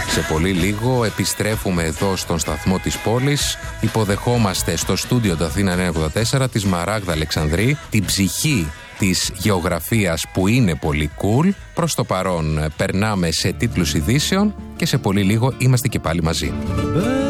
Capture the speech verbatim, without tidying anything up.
Σε πολύ λίγο επιστρέφουμε εδώ στον σταθμό της πόλης. Υποδεχόμαστε στο στούντιο του Αθήνα εννιακόσια ογδόντα τέσσερα τη Σμαράγδα Αλεξανδρή, την ψυχή της γεωγραφίας που είναι πολύ cool. Προς το παρόν περνάμε σε τίτλους ειδήσεων και σε πολύ λίγο είμαστε και πάλι μαζί.